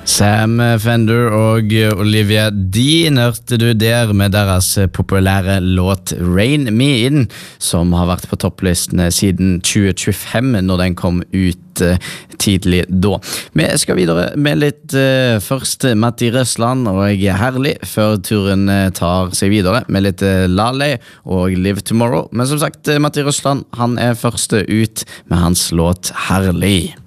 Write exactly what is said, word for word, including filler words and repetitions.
Sam Fender og Olivia Dean hørte du der med deres populære låt Rain Me In, som har vært på topplistene siden tjue tjuefem, når den kom ut uh, tidlig da. Vi skal videre med litt uh, først Matti Røsland og Herlig, før turen uh, tar seg videre med litt uh, Lale og Live Tomorrow. Men som sagt, uh, Matti Røsland, han er første ut med hans låt Herlig.